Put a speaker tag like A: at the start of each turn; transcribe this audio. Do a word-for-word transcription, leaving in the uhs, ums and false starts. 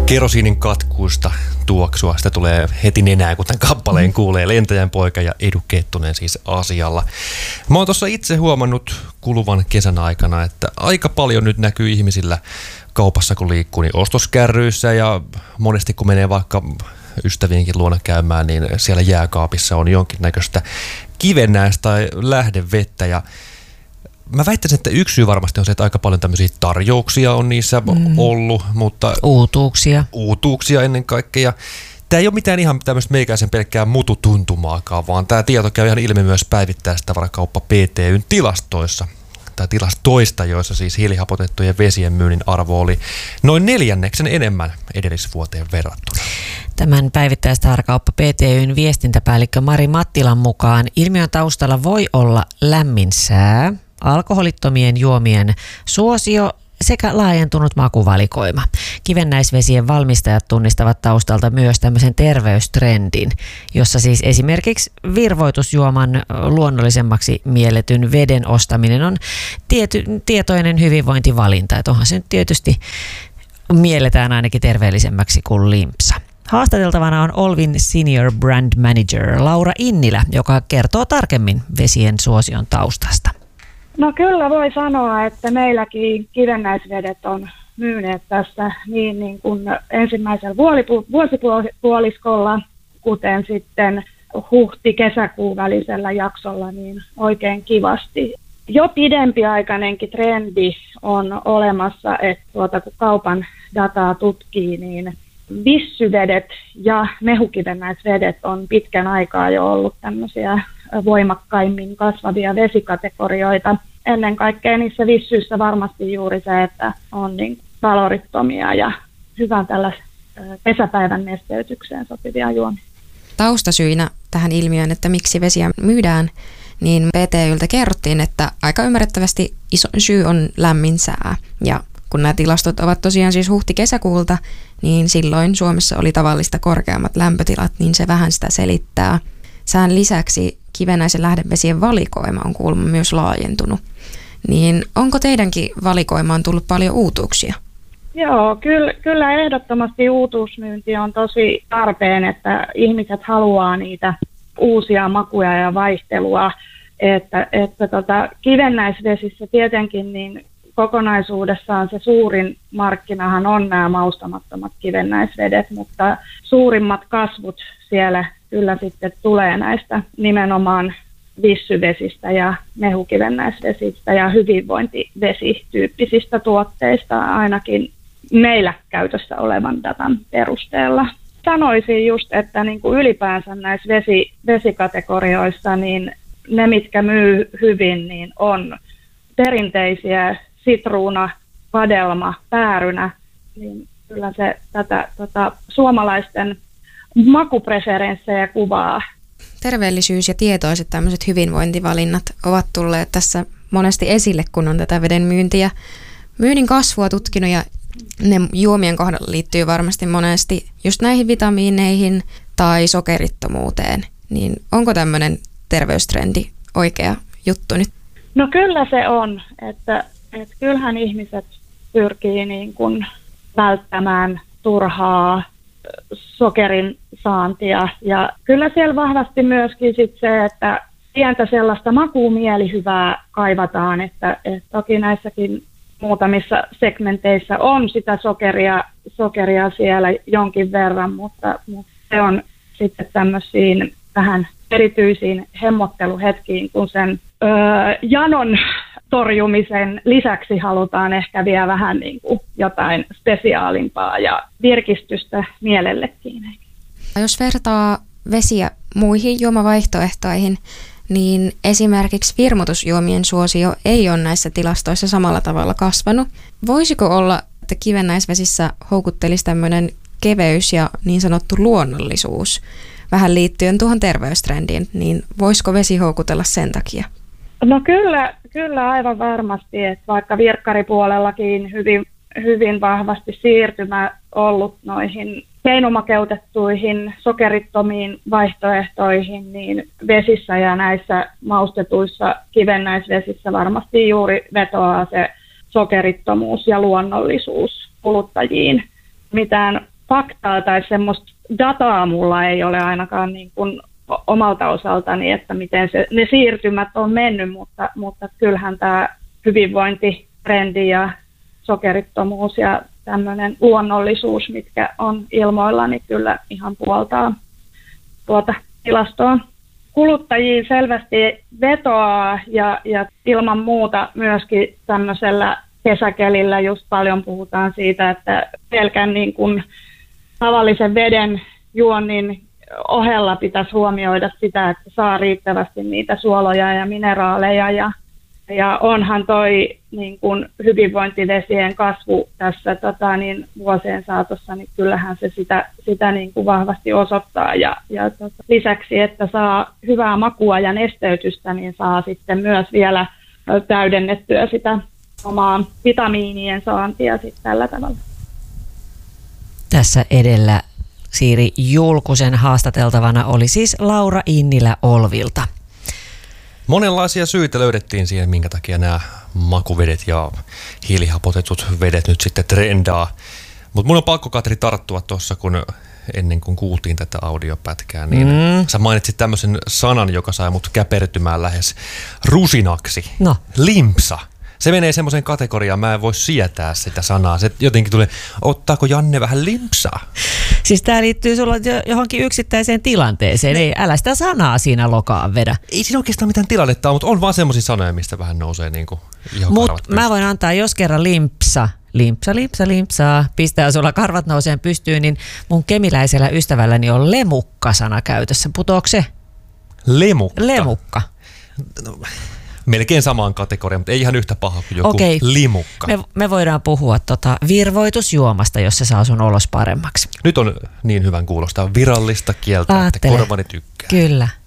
A: Kerosiinin katkuista tuoksua. Sitä tulee heti nenään, kun tämän kappaleen kuulee. Lentäjän poika ja Edu Kettunen siis asialla. Mä oon tuossa itse huomannut kuluvan kesän aikana, että aika paljon nyt näkyy ihmisillä kaupassa, kun liikkuu, niin ostoskärryissä ja monesti kun menee vaikka ystävienkin luona käymään, niin siellä jääkaapissa on jonkinnäköistä kivennäistä tai lähdevettä ja mä väittäisin, että yksi syy varmasti on se, että aika paljon tämmöisiä tarjouksia on niissä mm. ollut, mutta
B: uutuuksia.
A: Uutuuksia ennen kaikkea. Tämä ei ole mitään ihan tämmöistä meikäisen pelkkää mututuntumaakaan, vaan tämä tieto käy ihan ilmi myös päivittäistavarakauppa P T Y:n tilastoissa. Tai tilastoista, joissa siis hiilihapotettujen vesien myynnin arvo oli noin neljänneksen enemmän edellisvuoteen verrattuna.
B: Tämän päivittäistavarakauppa P T Y:n viestintäpäällikkö Mari Mattilan mukaan ilmiön taustalla voi olla lämmin sää, alkoholittomien juomien suosio sekä laajentunut makuvalikoima. Kivennäisvesien valmistajat tunnistavat taustalta myös tämmöisen terveystrendin, jossa siis esimerkiksi virvoitusjuoman luonnollisemmaksi mielletyn veden ostaminen on tiety, tietoinen hyvinvointivalinta. Että onhan se nyt tietysti mielletään ainakin terveellisemmäksi kuin limpsa. Haastateltavana on Olvin Senior Brand Manager Laura Innilä, joka kertoo tarkemmin vesien suosion taustasta.
C: No kyllä voi sanoa, että meilläkin kivennäisvedet on myyneet tässä niin, niin kuin ensimmäisellä vuosipuoliskolla, kuten sitten huhti-kesäkuun välisellä jaksolla niin oikein kivasti. Jo pidempiaikainenkin trendi on olemassa, että tuota, kun kaupan dataa tutkii, niin vissyvedet ja mehukivennäisvedet on pitkän aikaa jo ollut tämmöisiä voimakkaimmin kasvavia vesikategorioita. Ennen kaikkea niissä vissyissä varmasti juuri se, että on niin kalorittomia ja hyvän tällä pesäpäivän nesteytykseen sopivia juomia.
D: Taustasyinä tähän ilmiöön, että miksi vesiä myydään, niin P T Y:ltä kerrottiin, että aika ymmärrettävästi iso syy on lämmin sää. Ja kun nämä tilastot ovat tosiaan siis huhti-kesäkuulta, niin silloin Suomessa oli tavallista korkeammat lämpötilat, niin se vähän sitä selittää. Sään lisäksi kivennäisen lähdevesien valikoima on kuulemma myös laajentunut. Niin onko teidänkin valikoimaan tullut paljon uutuuksia?
C: Joo, kyllä, kyllä ehdottomasti uutuusmyynti on tosi tarpeen, että ihmiset haluaa niitä uusia makuja ja vaihtelua. Että, että tota, kivennäisvesissä tietenkin niin kokonaisuudessaan se suurin markkinahan on nämä maustamattomat kivennäisvedet, mutta suurimmat kasvut siellä kyllä sitten tulee näistä nimenomaan vissyvesistä ja mehukivennäisvesistä ja hyvinvointivesityyppisistä tuotteista ainakin meillä käytössä olevan datan perusteella. Sanoisin just, että niin kuin ylipäänsä näissä vesi, vesikategorioissa niin ne, mitkä myy hyvin, niin on perinteisiä sitruuna, vadelma, päärynä, niin kyllä se tätä tota, suomalaisten makupreferenssejä kuvaa.
D: Terveellisyys ja tietoiset tämmöiset hyvinvointivalinnat ovat tulleet tässä monesti esille, kun on tätä veden myyntiä. Myynnin kasvua tutkinut ja ne juomien kohdalla liittyy varmasti monesti just näihin vitamiineihin tai sokerittomuuteen. Niin onko tämmöinen terveystrendi oikea juttu nyt?
C: No kyllä se on, että, että kyllähän ihmiset pyrkii niin kuin välttämään turhaa sokerin saantia. Ja kyllä siellä vahvasti myöskin sit se, että pientä sellaista makuumielihyvää kaivataan, että, että toki näissäkin muutamissa segmenteissä on sitä sokeria, sokeria siellä jonkin verran, mutta, mutta se on sitten tämmöisiin vähän erityisiin hemmotteluhetkiin, kun sen öö, janon torjumisen lisäksi halutaan ehkä vielä vähän niin kuin jotain spesiaalimpaa ja virkistystä mielellekin.
D: Jos vertaa vesiä muihin juomavaihtoehtoihin, niin esimerkiksi virmoitusjuomien suosio ei ole näissä tilastoissa samalla tavalla kasvanut. Voisiko olla, että kivennäisvesissä houkuttelisi tämmöinen keveys ja niin sanottu luonnollisuus vähän liittyen tuohon terveystrendiin, niin voisiko vesi houkutella sen takia?
C: No kyllä, kyllä aivan varmasti, että vaikka virkkaripuolellakin hyvin, hyvin vahvasti siirtymä ollut noihin keinomakeutettuihin, sokerittomiin vaihtoehtoihin, niin vesissä ja näissä maustetuissa kivennäisvesissä varmasti juuri vetoaa se sokerittomuus ja luonnollisuus kuluttajiin. Mitään faktaa tai semmoista dataa mulla ei ole ainakaan niin kuin omalta osaltani, että miten se, ne siirtymät on mennyt, mutta, mutta kyllähän tämä hyvinvointitrendi ja sokerittomuus ja tämmöinen luonnollisuus, mitkä on ilmoilla, niin kyllä ihan puoltaa tuota tilastoa. Kuluttajia selvästi vetoaa ja, ja ilman muuta myöskin tämmöisellä kesäkelillä just paljon puhutaan siitä, että pelkän niin kuin tavallisen veden juonnin ohella pitäisi huomioida sitä, että saa riittävästi niitä suoloja ja mineraaleja ja, ja onhan toi niin kuin hyvinvointivesien kasvu tässä tota, niin vuosien saatossa, niin kyllähän se sitä, sitä niin kuin vahvasti osoittaa ja, ja tota, lisäksi, että saa hyvää makua ja nesteytystä, niin saa sitten myös vielä täydennettyä sitä omaa vitamiinien saantia sitten tällä tavalla.
B: Tässä edellä Siiri Julkusen haastateltavana oli siis Laura Innilä Olvilta.
A: Monenlaisia syitä löydettiin siihen, minkä takia nämä makuvedet ja hiilihapotetut vedet nyt sitten trendaa. Mutta mun on pakko, Katri, tarttua tuossa, kun ennen kuin kuultiin tätä audiopätkää, niin mm. sä mainitsit tämmöisen sanan, joka sai mut käpertymään lähes rusinaksi.
B: No.
A: Limpsa. Se menee semmoiseen kategoriaan, mä en voi sietää sitä sanaa. Se jotenkin tulee, ottaako Janne vähän limpsaa?
B: Siis tää liittyy sulla johonkin yksittäiseen tilanteeseen. Ei, älä sitä sanaa siinä lokaan vedä.
A: Ei siinä oikeastaan mitään tilannetta ole, mutta on vaan semmoisia sanoja, mistä vähän nousee niinku ihan
B: Mut
A: karvat
B: mä voin antaa, jos kerran limpsa, limpsa, limpsa, limpsaa, pistää sulla karvat nouseen pystyyn, niin mun kemiläisellä ystävälläni on lemukka-sana käytössä. Putoako se?
A: Lemukka?
B: Lemukka.
A: No, melkein samaan kategoriaan, mutta ei ihan yhtä paha kuin joku
B: Okei.
A: limukka.
B: Me, me voidaan puhua tota virvoitusjuomasta, jos se saa sun olos paremmaksi.
A: Nyt on niin hyvän kuulostaa virallista kieltä,
B: Aattele.
A: että korvani tykkää.
B: Kyllä.